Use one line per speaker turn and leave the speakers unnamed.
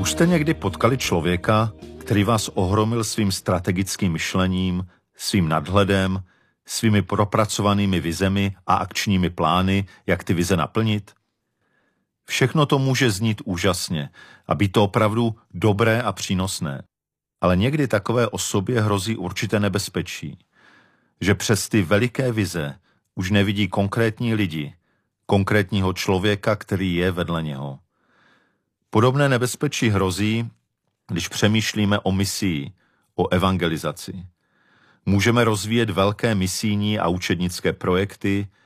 Už jste někdy potkali člověka, který vás ohromil svým strategickým myšlením, svým nadhledem, svými propracovanými vizemi a akčními plány, jak ty vize naplnit? Všechno to může znít úžasně a být to opravdu dobré a přínosné. Ale někdy takové osobě hrozí určité nebezpečí, že přes ty veliké vize už nevidí konkrétní lidi, konkrétního člověka, který je vedle něho. Podobné nebezpečí hrozí, když přemýšlíme o misii, o evangelizaci. Můžeme rozvíjet velké misijní a učednické projekty,